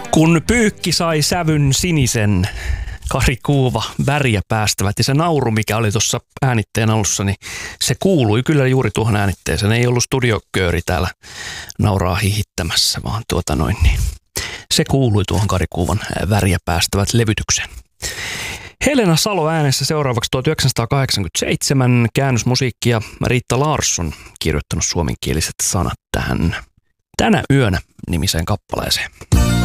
Kun pyykki sai sävyn sinisen, Kari Kuuva, väriä päästävät, ja se nauru, mikä oli tuossa äänitteen alussa, niin se kuului kyllä juuri tuohon äänitteeseen. Ei ollut studiokööri täällä nauraa hihittämässä, vaan se kuului tuohon Kari Kuuvan väriä päästävät levytykseen. Helena Salo äänessä seuraavaksi 1987 käännösmusiikkia. Riitta Larsson kirjoittanut suomenkieliset sanat tähän Tänä yönä -nimiseen kappaleeseen.